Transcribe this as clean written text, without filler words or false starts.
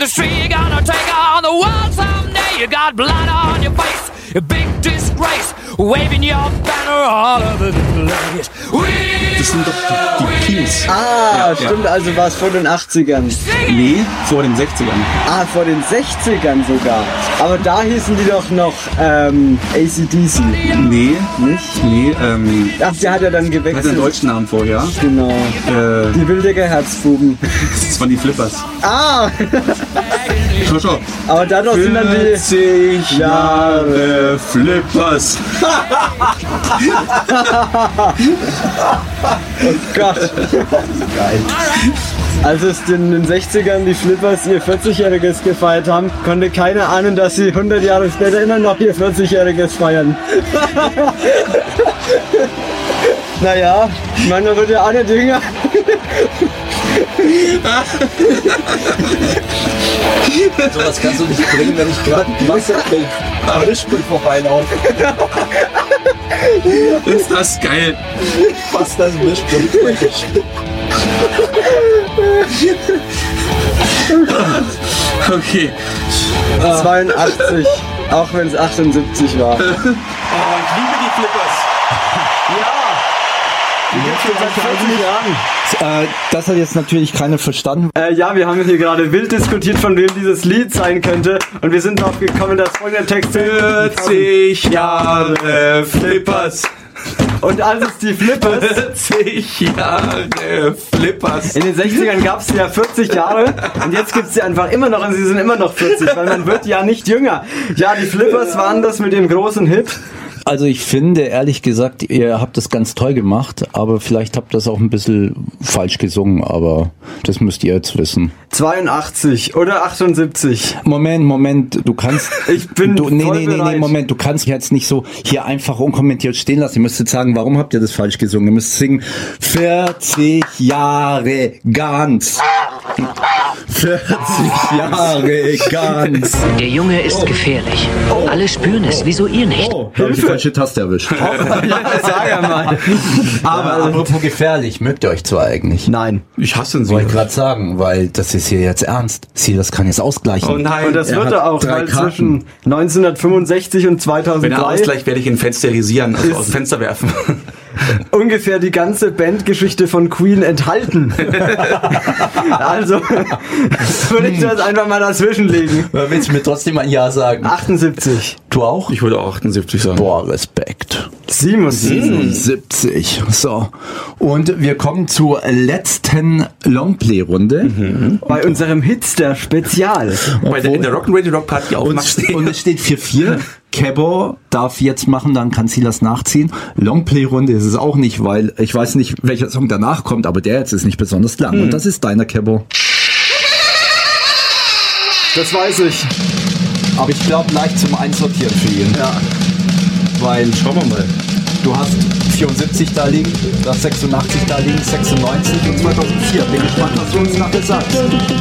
industry, you're gonna take on the world someday. You got blood on your face, a big disgrace, waving your banner all over the place. Das sind doch die Kings. Ah, stimmt, also war es vor den 80ern. Nee, vor den 60ern. Ah, vor den 60ern sogar. Aber da hießen die doch noch AC/DC. Nee, Nicht? nee, Ach, der hat ja dann hat gewechselt. einen deutschen Namen vorher. Genau. Die Wildecker Herzbuben. Das waren die Flippers. Ah! Schau. Aber dadurch sind dann die... 40 Jahre Flippers. Oh Gott. Geil. Als es in den 60ern die Flippers ihr 40-Jähriges gefeiert haben, konnte keiner ahnen, dass sie 100 Jahre später immer noch ihr 40-Jähriges feiern. Naja, ich meine, da wird ja auch nicht jünger. Sowas kannst du nicht bringen, wenn ich gerade ein Wasserfeld Frischbild vorbeilaufe. Ist das geil. Was das Mischbild. Okay. 82, auch wenn es 78 war. Oh, ich liebe die Flippers. Die gibt's schon seit 40 Jahren. Das hat jetzt natürlich keiner verstanden. Ja, wir haben hier gerade wild diskutiert, von wem dieses Lied sein könnte. Und wir sind darauf gekommen, dass folgender Text 40 Jahre Flippers. Und als es die Flippers 40 Jahre Flippers. in den 60ern gab es ja 40 Jahre und jetzt gibt es sie einfach immer noch und sie sind immer noch 40, weil man wird ja nicht jünger. Ja, die Flippers waren das mit dem großen Hit. Also ich finde, ehrlich gesagt, ihr habt das ganz toll gemacht, aber vielleicht habt ihr das auch ein bisschen falsch gesungen, aber das müsst ihr jetzt wissen. 82 oder 78. Moment, du kannst... Ich bin voll bereit. Moment, du kannst jetzt nicht so hier einfach unkommentiert stehen lassen. Ihr müsst jetzt sagen, warum habt ihr das falsch gesungen? Ihr müsst singen, 40 Jahre ganz. 40 Jahre ganz. Der Junge ist gefährlich. Alle spüren es, wieso ihr nicht? Oh, da hab ich die falsche Taste erwischt. Ja, sag einmal. Aber apropos gefährlich, mögt ihr euch zwar eigentlich? Nein. Ich hasse ihn so. Wollte ich gerade sagen, weil das ist hier jetzt ernst. Silas kann jetzt ausgleichen. Oh nein. Und das Er wird hat er auch, 3 weil Karten. zwischen 1965 und Wenn er 2003 ausgleicht, werde ich ihn fensterisieren, also aus dem Fenster werfen. ungefähr die ganze Bandgeschichte von Queen enthalten. Also würde ich das einfach mal dazwischenlegen. Willst du mir trotzdem ein Ja sagen? 78. Du auch? Ich würde auch 78 sagen. Boah, Respekt. 77. So. Und wir kommen zur letzten Longplay-Runde. Bei unserem Hitster-Spezial. In der Rock'n'Radio Rock Party auch Max stehen. Und es steht 4-4. Kebo darf jetzt machen, dann kann Silas nachziehen. Longplay-Runde ist es auch nicht, weil ich weiß nicht, welcher Song danach kommt, aber der jetzt ist nicht besonders lang. Und das ist deiner, Kebo. Das weiß ich. Aber ich glaube, leicht zum Einsortieren für ihn. Ja. Weil Schauen wir mal. du hast 74 da liegen, du hast 86 da liegen, 96 und 2004. Bin gespannt, was du uns nachher sagst.